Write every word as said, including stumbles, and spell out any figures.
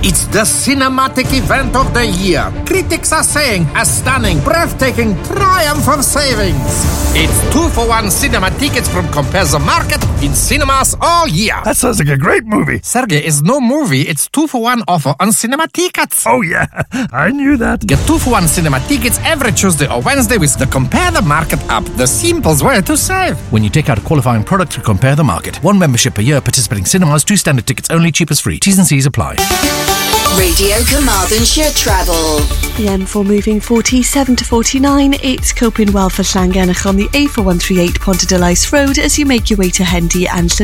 It's the cinematic event of the year. Critics are saying a stunning, breathtaking triumph of savings. It's two for one cinema tickets from Compare the Market in cinemas all year. That sounds like a great movie. Sergey, it's no movie. It's two for one offer on cinema tickets. Oh, yeah. I knew that. Get two for one cinema tickets every Tuesday or Wednesday with the Compare the Market app. The simplest way to save. When you take out a qualifying product to Compare the Market. One membership per year, participating cinemas, two standard tickets only, cheapest free. T's and C's apply. Radio Carmarthenshire Travel. The M four moving forty-seven to forty-nine. It's coping well for Llangenach on the A four one three eight Ponta Dylice Road as you make your way to Hendy and